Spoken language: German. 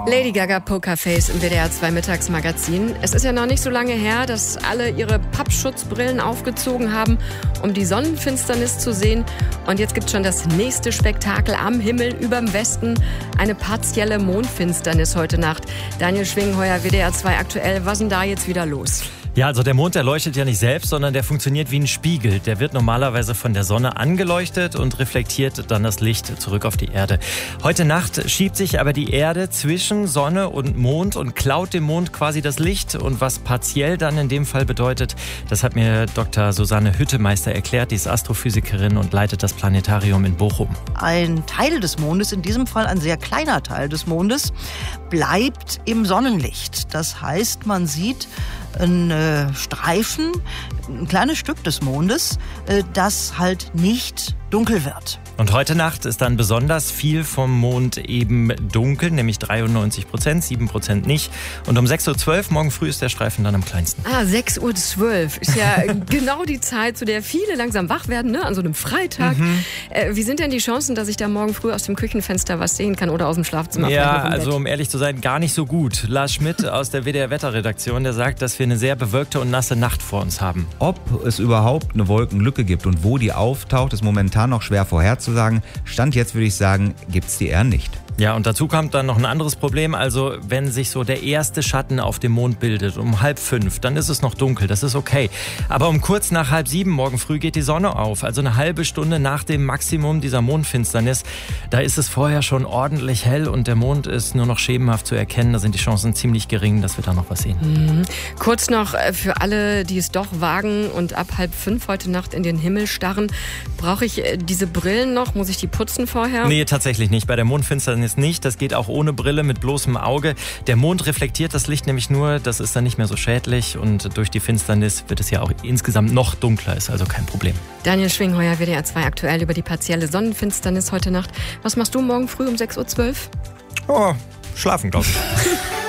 Lady Gaga Pokerface im WDR 2 Mittagsmagazin. Es ist ja noch nicht so lange her, dass alle ihre Pappschutzbrillen aufgezogen haben, um die Sonnenfinsternis zu sehen. Und jetzt gibt es schon das nächste Spektakel am Himmel überm Westen. Eine partielle Mondfinsternis heute Nacht. Daniel Schwingheuer, WDR 2 aktuell. Was ist denn da jetzt wieder los? Ja, also der Mond, der leuchtet ja nicht selbst, sondern der funktioniert wie ein Spiegel. Der wird normalerweise von der Sonne angeleuchtet und reflektiert dann das Licht zurück auf die Erde. Heute Nacht schiebt sich aber die Erde zwischen Sonne und Mond und klaut dem Mond quasi das Licht. Und was partiell dann in dem Fall bedeutet, das hat mir Dr. Susanne Hüttemeister erklärt. Die ist Astrophysikerin und leitet das Planetarium in Bochum. Ein Teil des Mondes, in diesem Fall ein sehr kleiner Teil des Mondes, bleibt im Sonnenlicht. Das heißt, man sieht ein Streifen, ein kleines Stück des Mondes, das halt nicht dunkel wird. Und heute Nacht ist dann besonders viel vom Mond eben dunkel, nämlich 93%, 7% nicht. Und um 6.12 Uhr morgen früh ist der Streifen dann am kleinsten. 6.12 Uhr ist ja genau die Zeit, zu der viele langsam wach werden, ne? An so einem Freitag. Wie sind denn die Chancen, dass ich da morgen früh aus dem Küchenfenster was sehen kann oder aus dem Schlafzimmer? Ja, also um ehrlich zu sein, gar nicht so gut. Lars Schmidt aus der WDR-Wetterredaktion, der sagt, dass wir eine sehr bewölkte und nasse Nacht vor uns haben. Ob es überhaupt eine Wolkenlücke gibt und wo die auftaucht, ist momentan noch schwer vorherzusagen. Stand jetzt würde ich sagen, gibt's die eher nicht. Ja, und dazu kommt dann noch ein anderes Problem. Also wenn sich so der erste Schatten auf dem Mond bildet, um 4:30, dann ist es noch dunkel, das ist okay. Aber um kurz nach 6:30 morgen früh geht die Sonne auf. Also eine halbe Stunde nach dem Maximum dieser Mondfinsternis. Da ist es vorher schon ordentlich hell und der Mond ist nur noch schemenhaft zu erkennen. Da sind die Chancen ziemlich gering, dass wir da noch was sehen. Kurz noch für alle, die es doch wagen und ab 4:30 heute Nacht in den Himmel starren. Brauche ich diese Brillen noch? Muss ich die putzen vorher? Nee, tatsächlich nicht. Bei der Mondfinsternis nicht. Das geht auch ohne Brille, mit bloßem Auge. Der Mond reflektiert das Licht nämlich nur. Das ist dann nicht mehr so schädlich. Und durch die Finsternis wird es ja auch insgesamt noch dunkler. Ist also kein Problem. Daniel Schwingheuer, WDR 2 aktuell über die partielle Sonnenfinsternis heute Nacht. Was machst du morgen früh um 6.12 Uhr? Oh, schlafen, glaube ich.